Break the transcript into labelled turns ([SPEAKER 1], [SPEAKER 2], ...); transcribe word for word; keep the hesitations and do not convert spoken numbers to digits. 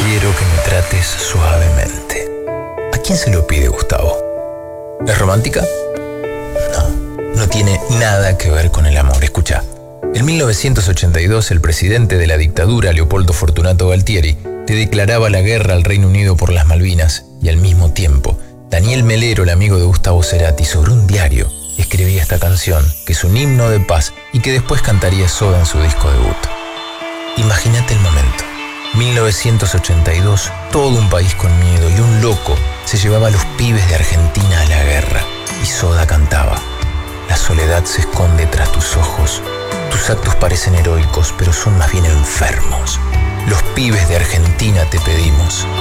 [SPEAKER 1] Quiero que me trates suavemente. ¿A quién se lo pide Gustavo? ¿Es romántica? No, no tiene nada que ver con el amor. Escucha, en mil novecientos ochenta y dos el presidente de la dictadura, Leopoldo Fortunato Galtieri, le declaraba la guerra al Reino Unido por las Malvinas y al mismo tiempo, Daniel Melero, el amigo de Gustavo Cerati, sobre un diario, escribía esta canción, que es un himno de paz y que después cantaría Soda en su disco debut. Imagínate el momento. mil novecientos ochenta y dos, todo un país con miedo y un loco se llevaba a los pibes de Argentina a la guerra. Y Soda cantaba: la soledad se esconde tras tus ojos. Tus actos parecen heroicos, pero son más bien enfermos. Los pibes de Argentina te pedimos.